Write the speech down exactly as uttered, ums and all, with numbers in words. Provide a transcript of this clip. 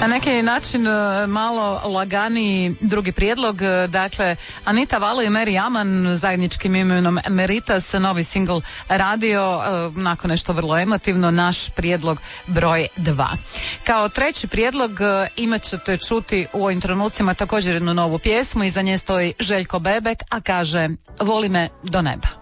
Na neki način malo laganiji drugi prijedlog, dakle Anita Valo i Mary Aman zajedničkim imenom Meritas, novi singl Radio, nakon nešto vrlo emotivno, naš prijedlog broj dva. Kao treći prijedlog imat ćete čuti u ovim trenucima također jednu novu pjesmu, iza nje stoji Željko Bebek, a kaže Voli me do neba.